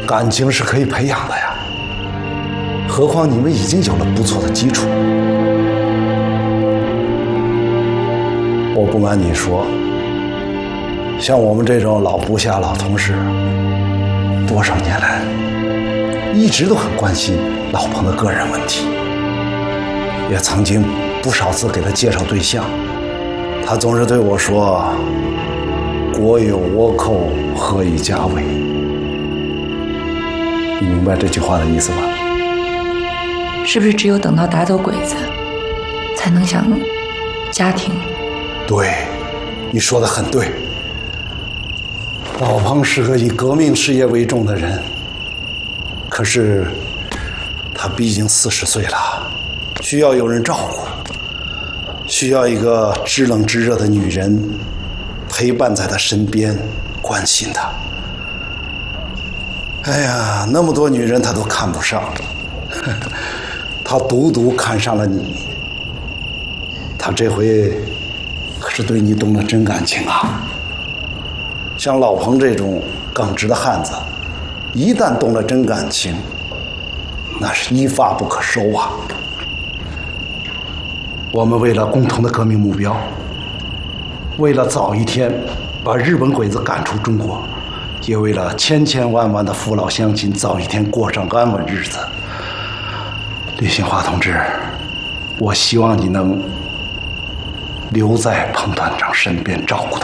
感情是可以培养的呀，何况你们已经有了不错的基础。我不瞒你说，像我们这种老部下、老同事，多少年来一直都很关心老彭的个人问题，也曾经不少次给他介绍对象，他总是对我说：“国有倭寇，何以家为？”你明白这句话的意思吗？ 是不是只有等到打走鬼子，才能想家庭？ 对，你说得很对。老彭是个以革命事业为重的人，可是他毕竟40岁了，需要有人照顾，需要一个知冷知热的女人陪伴在他身边，关心他。哎呀，那么多女人他都看不上，他独独看上了你。他这回可是对你动了真感情啊！像老彭这种耿直的汉子，一旦动了真感情，那是一发不可收啊！我们为了共同的革命目标，为了早一天把日本鬼子赶出中国，也为了千千万万的父老乡亲早一天过上安稳日子，李新华同志，我希望你能留在彭团长身边照顾他。